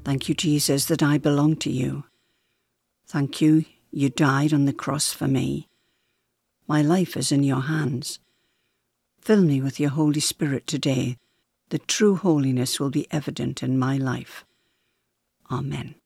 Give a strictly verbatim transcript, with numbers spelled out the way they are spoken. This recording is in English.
Thank you, Jesus, that I belong to you. Thank you, you died on the cross for me. My life is in your hands. Fill me with your Holy Spirit today, that true holiness will be evident in my life. Amen.